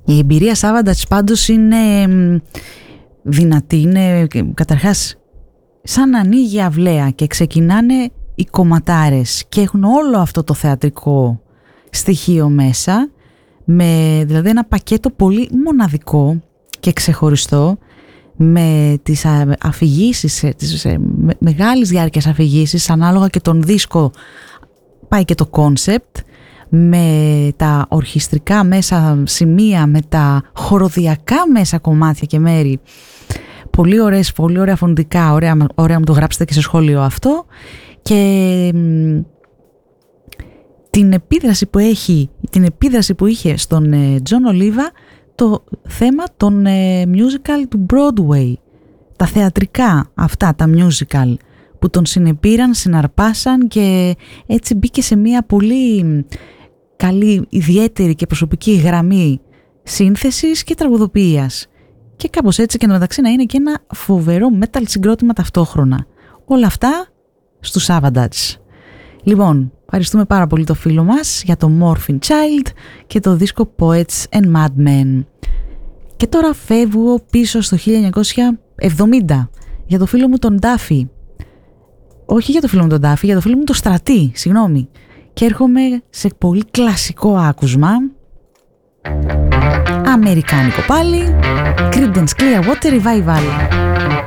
Η εμπειρία Savage πάντως είναι δυνατή, είναι καταρχάς σαν να ανοίγει αυλαία και ξεκινάνε οι κομματάρες και έχουν όλο αυτό το θεατρικό στοιχείο μέσα, με δηλαδή ένα πακέτο πολύ μοναδικό και ξεχωριστό, με τις αφηγήσεις, τις μεγάλης διάρκειας αφηγήσεις, ανάλογα και τον δίσκο πάει και το κόνσεπτ, με τα ορχιστρικά μέσα σημεία, με τα χοροδιακά μέσα κομμάτια και μέρη. Πολύ ωραίες, πολύ ωραία φωνητικά, ωραία μου το γράψετε και σε σχόλιο αυτό. Και την επίδραση που είχε στον Τζον Ολίβα το θέμα των musical του Broadway, τα θεατρικά αυτά, τα musical που τον συνεπήραν, συναρπάσαν και έτσι μπήκε σε μια πολύ καλή, ιδιαίτερη και προσωπική γραμμή σύνθεσης και τραγουδοποιίας. Και κάπως έτσι και μεταξύ να είναι και ένα φοβερό metal συγκρότημα ταυτόχρονα. Όλα αυτά στους Savatage. Λοιπόν, ευχαριστούμε πάρα πολύ το φίλο μας για το Morphine Child και το δίσκο Poets and Madmen. Και τώρα φεύγω πίσω στο 1970 για το φίλο μου τον Duffy. Όχι για το φίλο μου τον Duffy, για το φίλο μου τον Στρατή, συγγνώμη. Και έρχομαι σε πολύ κλασικό άκουσμα. Αμερικάνικο πάλι. Creedence Clearwater Revival.